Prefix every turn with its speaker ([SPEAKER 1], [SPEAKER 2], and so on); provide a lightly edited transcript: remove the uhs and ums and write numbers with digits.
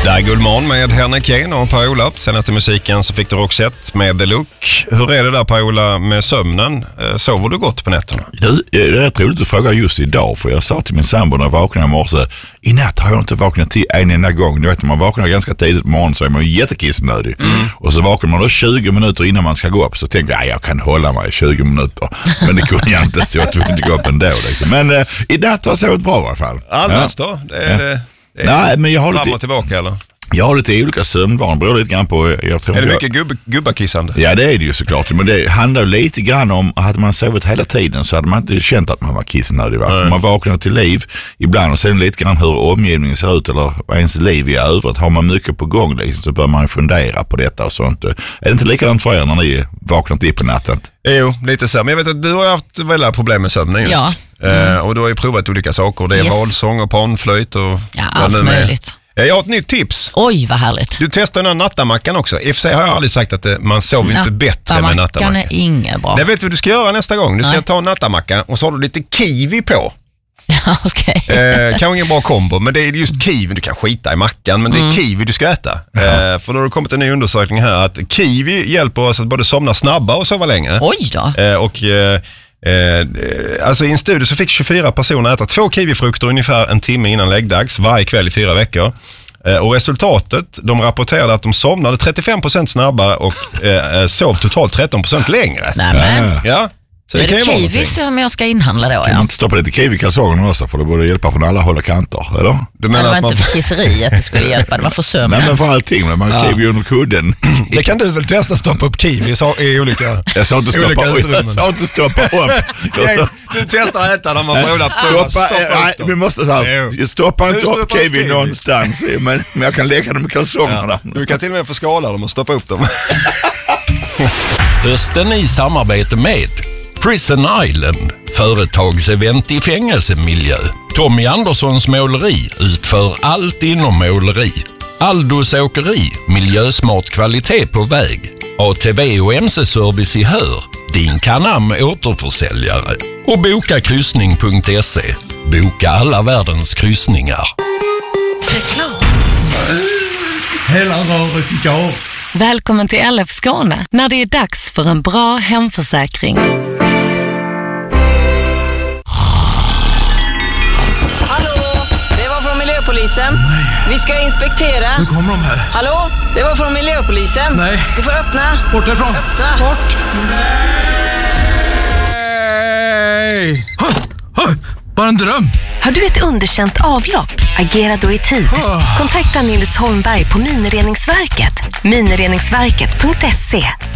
[SPEAKER 1] Där är Guldmorgon med Henrik Kane och Per-Ola. Senaste musiken så fick du Roxette med The Look. Hur är det där, Per-Ola, med sömnen? Sover du gott på nätterna?
[SPEAKER 2] Det är rätt roligt att fråga just idag, för jag sa till min sambo när jag vaknade i morse, i natt har jag inte vaknat till en enda gång. Du vet, man vaknar ganska tidigt på morgonen så är man ju jättekissnödig. Och så vaknar man då 20 minuter innan man ska gå upp, så tänker jag kan hålla mig 20 minuter. Men det kunde jag inte, så jag tog inte gå upp ändå. Liksom. Men i natt har jag sovit bra i alla fall.
[SPEAKER 1] Annars då?
[SPEAKER 2] Nej, men jag har
[SPEAKER 1] fram och tillbaka, eller?
[SPEAKER 2] Jag har lite olika sömnvanor, beror lite grann på... Jag tror
[SPEAKER 1] är det mycket gubbakissande?
[SPEAKER 2] Ja, det är det ju såklart. Men det handlar lite grann om att hade man sovit hela tiden så hade man inte känt att man var kissnödig. Man vaknar till liv ibland och sen lite grann hur omgivningen ser ut eller vad ens liv i övrigt. Har man mycket på gång liksom, så bör man fundera på detta och sånt. Är det inte likadant för er när ni vaknat upp på natten?
[SPEAKER 1] Jo, lite så. Men jag vet att du har haft väldigt problem med sömnen just. Ja. Och du har ju provat olika saker. Det är valsång och panflöjt och...
[SPEAKER 3] Ja, allt möjligt.
[SPEAKER 1] Jag har ett nytt tips.
[SPEAKER 3] Oj, vad härligt.
[SPEAKER 1] Du testar den här nattamackan också. I och för sig har jag aldrig sagt att man sover inte bättre med nattamackan.
[SPEAKER 3] Nattamackan är inget bra.
[SPEAKER 1] Det vet du vad du ska göra nästa gång. Du ska ta en nattamacka och så har du lite kiwi på.
[SPEAKER 3] Ja, okej.
[SPEAKER 1] Kanske ingen bra kombo, men det är just kiwi. Du kan skita i mackan, men det är kiwi du ska äta. För då har det kommit en ny undersökning här att kiwi hjälper oss att både somna snabbare och sova längre.
[SPEAKER 3] Oj då.
[SPEAKER 1] Alltså i en studie så fick 24 personer äta 2 kiwifrukter ungefär en timme innan läggdags varje kväll i 4 veckor. Och resultatet, de rapporterade att de somnade 35% snabbare och sov totalt 13% längre.
[SPEAKER 3] Nämen.
[SPEAKER 1] Ja. Så
[SPEAKER 3] det är kiwi som jag ska inhandla då,
[SPEAKER 2] Kan man inte stoppa lite kiwi i kalsongerna också, för det borde hjälpa från alla håll och kanter, eller?
[SPEAKER 1] Du menar
[SPEAKER 3] det var
[SPEAKER 1] att
[SPEAKER 3] inte för kisseriet det skulle hjälpa, det var för sömn.
[SPEAKER 2] Nej, men för allting, men man har kiwi under kudden.
[SPEAKER 1] Det kan du väl testa, stoppa upp kiwi i olika...
[SPEAKER 2] Jag sa inte stoppa upp.
[SPEAKER 1] Du testar att äta dem och prövar att stoppa upp dem.
[SPEAKER 2] Vi måste stoppa inte upp kiwi någonstans, men jag kan lägga dem i kalsongerna.
[SPEAKER 1] Du kan till och med få skala dem och stoppa upp dem.
[SPEAKER 4] Hösten i samarbete med Prison Island, företagsevent i fängelsemiljö. Tommy Anderssons måleri utför allt inom måleri. Aldos åkeri, miljösmart kvalitet på väg. ATV och MC-service i Hör, din Canam återförsäljare. Och bokakryssning.se, boka alla världens kryssningar.
[SPEAKER 3] Reklam.
[SPEAKER 5] Hela röret idag.
[SPEAKER 6] Välkommen till LF Skåne när det är dags för en bra hemförsäkring.
[SPEAKER 7] Hallå, det var från miljöpolisen.
[SPEAKER 5] Nej.
[SPEAKER 7] Vi ska inspektera.
[SPEAKER 5] Nu kommer de här.
[SPEAKER 7] Hallå, det var från miljöpolisen.
[SPEAKER 5] Nej.
[SPEAKER 7] Du får öppna.
[SPEAKER 5] Bort ifrån.
[SPEAKER 7] Öppna.
[SPEAKER 5] Bort.
[SPEAKER 1] Nej!
[SPEAKER 5] Bara en dröm.
[SPEAKER 6] Har du ett underkänt avlopp? Agera då i tid. Kontakta Nils Holmberg på Minireningsverket. Minireningsverket.se.